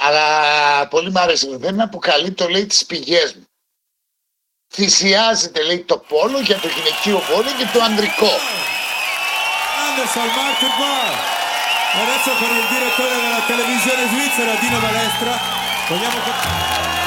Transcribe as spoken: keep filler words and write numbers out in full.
Αλλά πολύ μου άρεσε. Δεν αποκαλεί, το λέει, τις πηγές μου. Θυσιάζεται, λέει, το πόλο για το γυναικείο βόλεϊ και το ανδρικό. Anderson marca il gol. Adesso con il direttore della televisione svizzera Dino Balestra vogliamo